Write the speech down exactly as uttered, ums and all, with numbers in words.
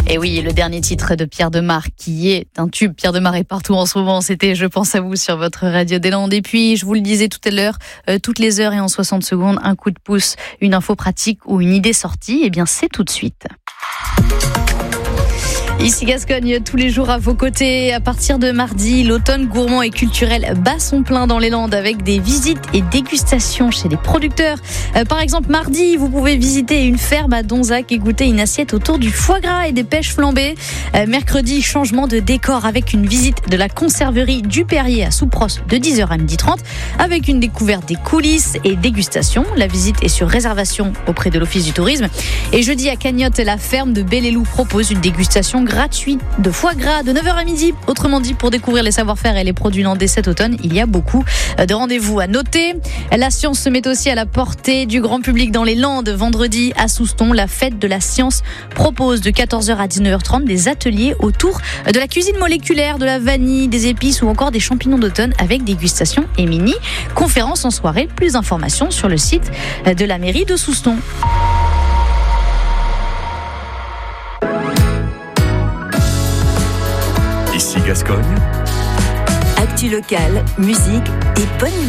Et oui, le dernier titre de Pierre Demar, qui est un tube. Pierre Demar est partout en ce moment. C'était Je pense à vous sur votre radio des Landes. Et puis, je vous le disais tout à l'heure, euh, toutes les heures et en soixante secondes, un coup de pouce, une info pratique ou une idée sortie. Eh bien, c'est tout de suite. Ici Gascogne, tous les jours à vos côtés. À partir de mardi, l'automne gourmand et culturel bat son plein dans les Landes avec des visites et dégustations chez les producteurs. Euh, par exemple, mardi, vous pouvez visiter une ferme à Donzac et goûter une assiette autour du foie gras et des pêches flambées. Euh, mercredi, changement de décor avec une visite de la conserverie du Perrier à Soupros de dix heures à midi trente avec une découverte des coulisses et dégustation. La visite est sur réservation auprès de l'Office du tourisme. Et jeudi à Cagnotte, la ferme de Bellelou propose une dégustation gratuit de foie gras de neuf heures à midi. Autrement dit, pour découvrir les savoir-faire et les produits landais cet automne, il y a beaucoup de rendez-vous à noter. La science se met aussi à la portée du grand public dans les Landes. Vendredi, à Souston, la fête de la science propose de quatorze heures à dix-neuf heures trente des ateliers autour de la cuisine moléculaire, de la vanille, des épices ou encore des champignons d'automne avec dégustation et mini conférence en soirée. Plus d'informations sur le site de la mairie de Souston. Ici Gascogne. Actu locale, musique et bonne humeur.